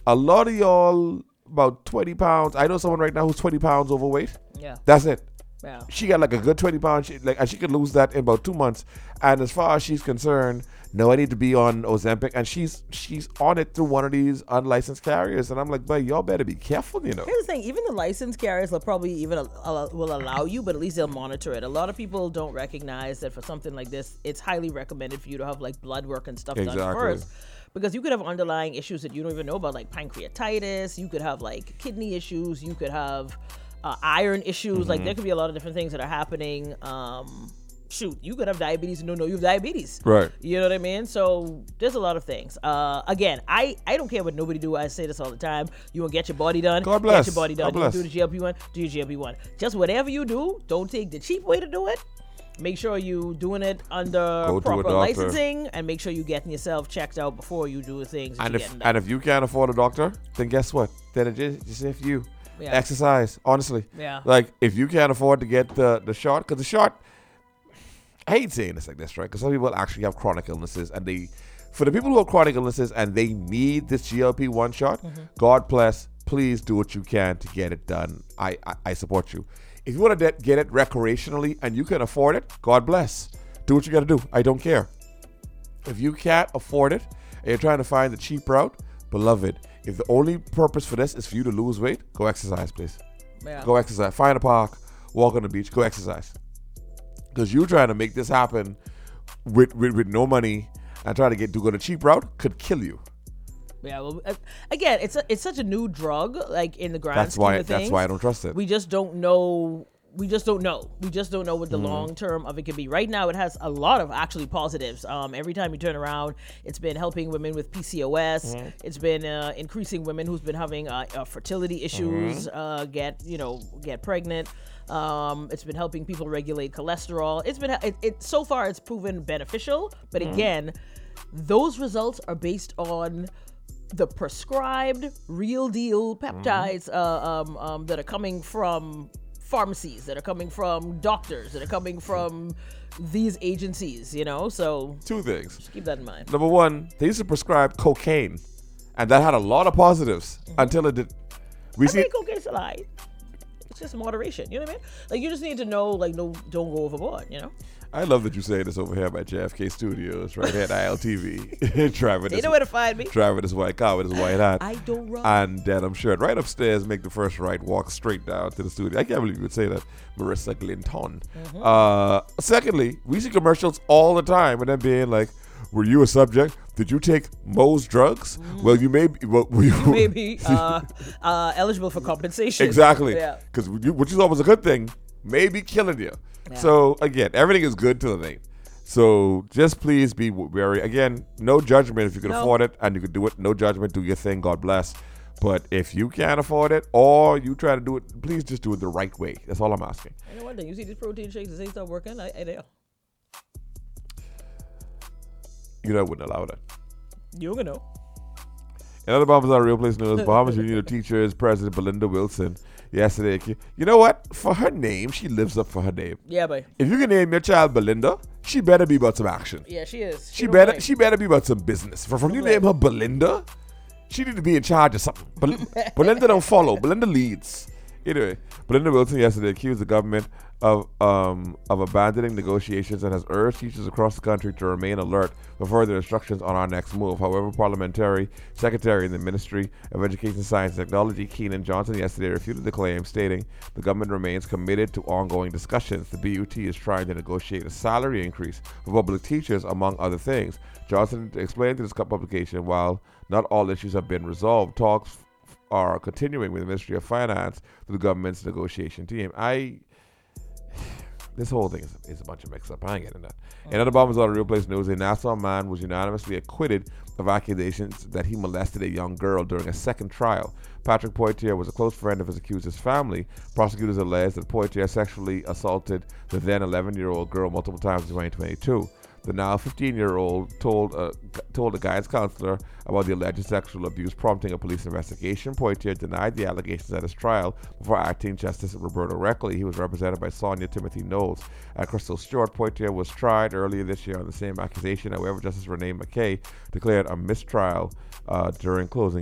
A lot of y'all about 20 pounds. I know someone right now who's 20 pounds overweight. Yeah. That's it. Yeah. She got like a good 20 pounds, and she could lose that in about 2 months. And as far as she's concerned, no, I need to be on Ozempic, and she's on it through one of these unlicensed carriers. And I'm like, boy, y'all better be careful, you know. Here's the thing: even the licensed carriers will probably even will allow you, but at least they'll monitor it. A lot of people don't recognize that for something like this, it's highly recommended for you to have like blood work and stuff done first. Because you could have underlying issues that you don't even know about, like pancreatitis. You could have like kidney issues. You could have iron issues. Like there could be a lot of different things that are happening. You could have diabetes and don't know you have diabetes. Right. You know what I mean? So there's a lot of things. Again, I don't care what nobody do. I say this all the time. You want to get your body done? God bless. Get your body done. God You want bless. to do the GLP-1? Do your GLP-1. Just whatever you do, don't take the cheap way to do it. Make sure you doing it under proper licensing, and make sure you getting yourself checked out before you do the things. And if you can't afford a doctor, then guess what? Then it just if you exercise. Honestly, like if you can't afford to get the shot, because the shot, I hate saying this like this, right? Because some people actually have chronic illnesses, and for the people who have chronic illnesses and they need this GLP-1 shot, God bless. Please do what you can to get it done. I support you. If you want to get it recreationally and you can afford it, God bless. Do what you got to do. I don't care. If you can't afford it and you're trying to find the cheap route, beloved, if the only purpose for this is for you to lose weight, go exercise, please. Yeah. Go exercise. Find a park, walk on the beach, go exercise. Because you trying to make this happen with no money and trying to go the cheap route could kill you. Yeah, well, again, it's such a new drug, like in the grand scheme of things. That's why I don't trust it. We just don't know. We just don't know what the long term of it could be. Right now, it has a lot of actually positives. Every time you turn around, it's been helping women with PCOS. It's been increasing women who's been having fertility issues get pregnant. It's been helping people regulate cholesterol. So far it's proven beneficial. But again, those results are based on the prescribed real deal peptides that are coming from pharmacies, that are coming from doctors, that are coming from these agencies, so two things. Just keep that in mind. Number one, they used to prescribe cocaine, and that had a lot of positives until it did. I think cocaine's a lie. It's just moderation, you know what I mean? Like, you just need to know, like, no, don't go overboard, I love that you say this over here by JFK Studios, right here at ILTV. Travis, they know where to find me. Driving his white car with his white hat. I don't run. And then I'm sure right upstairs, make the first right, walk straight down to the studio. I can't believe you would say that, Marissa Glinton. Secondly, we see commercials all the time, and then being like, "Were you a subject? Did you take Mo's drugs? Well, you may be. Well, you may be eligible for compensation." Exactly. Because which is always a good thing. May be killing you. Yeah. So again, everything is good till it ain't. So just please be wary. Again, no judgment if you can afford it and you can do it. No judgment. Do your thing. God bless. But if you can't afford it or you try to do it, please just do it the right way. That's all I'm asking. I know one thing. You see these protein shakes, they start working. You know, I wouldn't allow that. You're gonna know. Another Bahamas Are Real Place News. Bahamas Union of Teachers President Belinda Wilson yesterday. You know what? For her name, she lives up for her name. Yeah, boy. If you can name your child Belinda, she better be about some action. Yeah, she is. She better be about some business. From you name her Belinda, she need to be in charge of something. Belinda don't follow. Belinda leads. Anyway, Belinda Wilson yesterday accused the government of abandoning negotiations and has urged teachers across the country to remain alert for further instructions on our next move. However, Parliamentary Secretary in the Ministry of Education, Science and Technology, Keenan Johnson, yesterday refuted the claim, stating the government remains committed to ongoing discussions. The BUT is trying to negotiate a salary increase for public teachers, among other things. Johnson explained to this publication, while not all issues have been resolved, talks are continuing with the Ministry of Finance to the government's negotiation team. This whole thing is a bunch of mix-up. I ain't getting that. In other Bahamas Are Real Place News, a Nassau man was unanimously acquitted of accusations that he molested a young girl during a second trial. Patrick Poitier was a close friend of his accuser's family. Prosecutors alleged that Poitier sexually assaulted the then 11-year-old girl multiple times in 2022. The now 15-year-old told a guidance counselor about the alleged sexual abuse, prompting a police investigation. Poitier denied the allegations at his trial before acting Justice Roberto Reckley. He was represented by Sonia Timothy Knowles and Crystal Stewart. Poitier was tried earlier this year on the same accusation. However, Justice Renee McKay declared a mistrial during closing